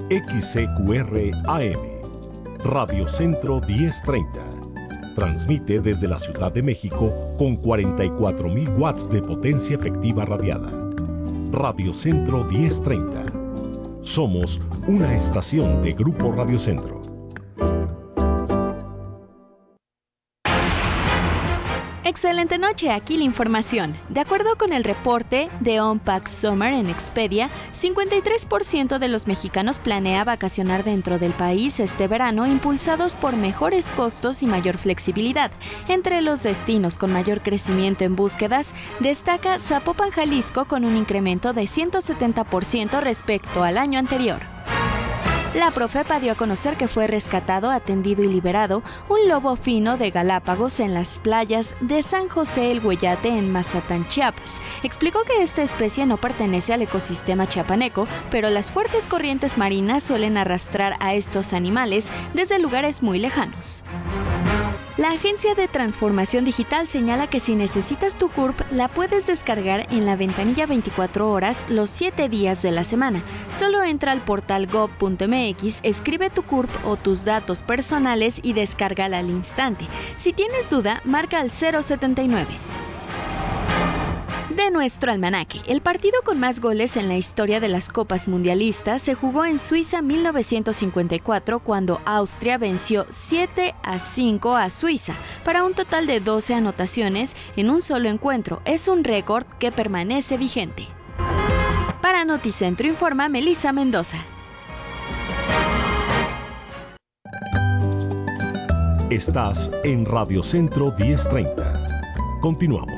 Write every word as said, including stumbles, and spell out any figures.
X C Q R A M, Radio Centro diez treinta. Transmite desde la Ciudad de México con cuarenta y cuatro mil watts de potencia efectiva radiada. Radio Centro diez treinta. Somos una estación de Grupo Radio Centro. Excelente noche, aquí la información. De acuerdo con el reporte de Unpacked Summer en Expedia, cincuenta y tres por ciento de los mexicanos planea vacacionar dentro del país este verano, impulsados por mejores costos y mayor flexibilidad. Entre los destinos con mayor crecimiento en búsquedas, destaca Zapopan, Jalisco, con un incremento de ciento setenta por ciento respecto al año anterior. La Profepa dio a conocer que fue rescatado, atendido y liberado un lobo fino de Galápagos en las playas de San José el Güeyate en Mazatán, Chiapas. Explicó que esta especie no pertenece al ecosistema chiapaneco, pero las fuertes corrientes marinas suelen arrastrar a estos animales desde lugares muy lejanos. La Agencia de Transformación Digital señala que si necesitas tu C U R P, la puedes descargar en la ventanilla veinticuatro horas los siete días de la semana. Solo entra al portal gob punto m x, escribe tu C U R P o tus datos personales y descárgala al instante. Si tienes duda, marca al cero setenta y nueve. De nuestro almanaque, el partido con más goles en la historia de las Copas Mundialistas se jugó en Suiza mil novecientos cincuenta y cuatro, cuando Austria venció siete a cinco a Suiza, para un total de doce anotaciones en un solo encuentro. Es un récord que permanece vigente. Para Noticentro informa Melissa Mendoza. Estás en Radio Centro diez treinta. Continuamos.